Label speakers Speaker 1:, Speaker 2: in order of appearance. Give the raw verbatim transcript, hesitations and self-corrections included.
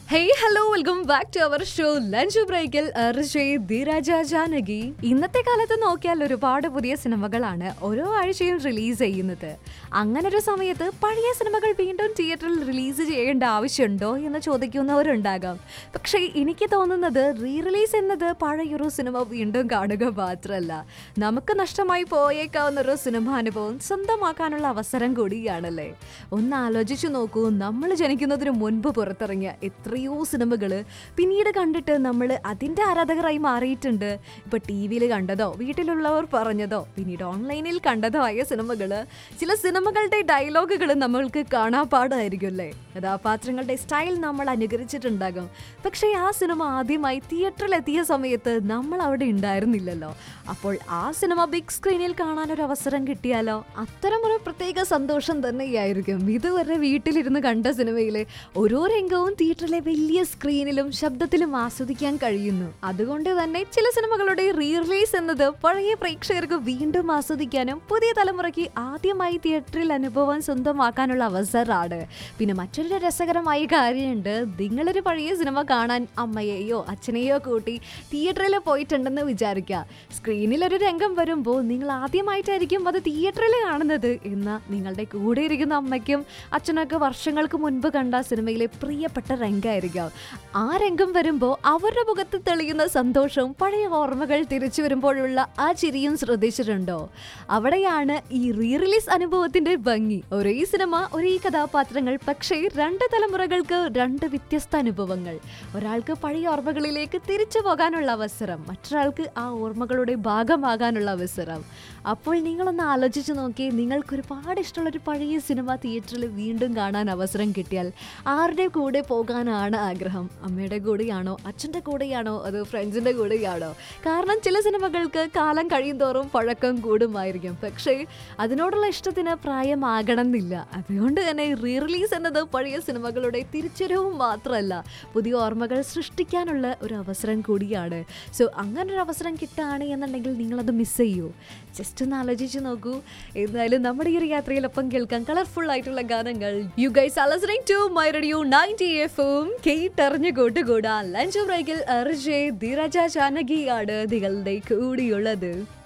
Speaker 1: Hey hello welcome back to our show lunch ബ്രേക്കിൽ ധീരജ ജാനകി. ഇന്നത്തെ കാലത്ത് നോക്കിയാൽ ഒരുപാട് പുതിയ സിനിമകളാണ് ഓരോ ആഴ്ചയും റിലീസ് ചെയ്യുന്നത്. അങ്ങനെ ഒരു സമയത്ത് പഴയ സിനിമകൾ വീണ്ടും തിയേറ്ററിൽ റിലീസ് ചെയ്യേണ്ട ആവശ്യമുണ്ടോ എന്ന് ചോദിക്കുന്നവരുണ്ടാകാം. പക്ഷേ എനിക്ക് തോന്നുന്നത് റീ റിലീസ് എന്നത് പഴയൊരു സിനിമ വീണ്ടും കാണുക മാത്രമല്ല, നമുക്ക് നഷ്ടമായി പോയേക്കാവുന്ന ഒരു സിനിമാനുഭവം സ്വന്തമാക്കാനുള്ള അവസരം കൂടിയാണല്ലേ. ഒന്ന് ആലോചിച്ചു നോക്കൂ, നമ്മൾ ജനിക്കുന്നതിന് മുൻപ് പുറത്തിറങ്ങിയ എത്ര സിനിമകള് പിന്നീട് കണ്ടിട്ട് നമ്മൾ അതിന്റെ ആരാധകരായി മാറിയിട്ടുണ്ട്. ഇപ്പൊ ടി വിയിൽ കണ്ടതോ വീട്ടിലുള്ളവർ പറഞ്ഞതോ പിന്നീട് ഓൺലൈനിൽ കണ്ടതോ ആയ സിനിമകള്, ചില സിനിമകളുടെ ഡയലോഗുകൾ നമ്മൾക്ക് കാണാപ്പാടായിരിക്കും അല്ലേ. കഥാപാത്രങ്ങളുടെ സ്റ്റൈൽ നമ്മൾ അനുകരിച്ചിട്ടുണ്ടാകും. പക്ഷേ ആ സിനിമ ആദ്യമായി തിയേറ്ററിൽ എത്തിയ സമയത്ത് നമ്മൾ അവിടെ ഉണ്ടായിരുന്നില്ലല്ലോ. അപ്പോൾ ആ സിനിമ ബിഗ് സ്ക്രീനിൽ കാണാൻ ഒരു അവസരം കിട്ടിയാലോ, അത്തരമൊരു പ്രത്യേക സന്തോഷം തന്നെയായിരിക്കും. ഇതുവരെ വീട്ടിലിരുന്ന് കണ്ട സിനിമയിലെ ഓരോ രംഗവും തിയേറ്ററിലെ വലിയ സ്ക്രീനിലും ശബ്ദത്തിലും ആസ്വദിക്കാൻ കഴിയുന്നു. അതുകൊണ്ട് തന്നെ ചില സിനിമകളുടെ റീ റിലീസ് എന്നത് പഴയ പ്രേക്ഷകർക്ക് വീണ്ടും ആസ്വദിക്കാനും പുതിയ തലമുറയ്ക്ക് ആദ്യമായി തിയേറ്ററിൽ അനുഭവം സ്വന്തമാക്കാനുള്ള അവസരമാണ്. പിന്നെ മറ്റൊരു രസകരമായ കാര്യമുണ്ട്. നിങ്ങളൊരു പഴയ സിനിമ കാണാൻ അമ്മയെയോ അച്ഛനെയോ കൂട്ടി തിയേറ്ററിൽ പോയിട്ടുണ്ടെന്ന് വിചാരിക്കുക. സ്ക്രീനിൽ ഒരു രംഗം വരുമ്പോൾ നിങ്ങൾ ആദ്യമായിട്ടായിരിക്കും അത് തിയേറ്ററിൽ കാണുന്നത് എന്ന നിങ്ങളുടെ കൂടെ ഇരിക്കുന്ന അമ്മയ്ക്കും അച്ഛനൊക്കെ വർഷങ്ങൾക്ക് മുൻപ് കണ്ട സിനിമയിലെ പ്രിയപ്പെട്ട രംഗമായിരിക്കും. ആ രംഗം വരുമ്പോൾ അവരുടെ മുഖത്ത് തെളിയുന്ന സന്തോഷവും പഴയ ഓർമ്മകൾ തിരിച്ചു വരുമ്പോഴുള്ള ആ ചിരിയും ശ്രദ്ധിച്ചിട്ടുണ്ടോ? അവിടെയാണ് ഈ റീ റിലീസ് അനുഭവത്തിന്റെ ഭംഗി. ഒരേ സിനിമ, ഒരേ കഥാപാത്രങ്ങൾ, പക്ഷേ രണ്ട് തലമുറകൾക്ക് രണ്ട് വ്യത്യസ്ത അനുഭവങ്ങൾ. ഒരാൾക്ക് പഴയ ഓർമ്മകളിലേക്ക് തിരിച്ചു പോകാനുള്ള അവസരം, മറ്റൊരാൾക്ക് ആ ഓർമ്മകളുടെ ഭാഗമാകാനുള്ള അവസരം. അപ്പോൾ നിങ്ങളൊന്ന് ആലോചിച്ച് നോക്കി, നിങ്ങൾക്ക് ഒരുപാട് ഇഷ്ടമുള്ളൊരു പഴയ സിനിമ തിയേറ്ററിൽ വീണ്ടും കാണാൻ അവസരം കിട്ടിയാൽ ആരുടെ കൂടെ പോകാനാണ് ആഗ്രഹം? അമ്മയുടെ കൂടെയാണോ, അച്ഛൻ്റെ കൂടെയാണോ, അതോ ഫ്രണ്ട്സിൻ്റെ കൂടെയാണോ? കാരണം ചില സിനിമകൾക്ക് കാലം കഴിയുന്തോറും പഴക്കം കൂടുമായിരിക്കും. പക്ഷേ അതിനോടുള്ള ഇഷ്ടത്തിന് പ്രായമാകണം എന്നില്ല. അതുകൊണ്ട് തന്നെ റീ റിലീസ് എന്നത് പഴയ സിനിമകളുടെ തിരിച്ചറിവും മാത്രമല്ല, പുതിയ ഓർമ്മകൾ സൃഷ്ടിക്കാനുള്ള ഒരു അവസരം കൂടിയാണ്. സോ അങ്ങനൊരു അവസരം കിട്ടുകയാണ് എന്നുണ്ടെങ്കിൽ നിങ്ങളത് മിസ് ചെയ്യൂ. ജസ്റ്റ് ഒന്ന് ആലോചിച്ച് നോക്കൂ. എന്തായാലും നമ്മുടെ ഈ ഒരു യാത്രയിലൊപ്പം കേൾക്കാൻ കളർഫുൾ ആയിട്ടുള്ള ഗാനങ്ങൾ. You guys are listening to my radio ninety F M. കേട്ടറിഞ്ഞു കൂട്ടുകൂടാ lunch ബ്രേക്കിൽ ധീരജ ജാനകിയാണ് നിങ്ങളുടെ കൂടിയുള്ളത്.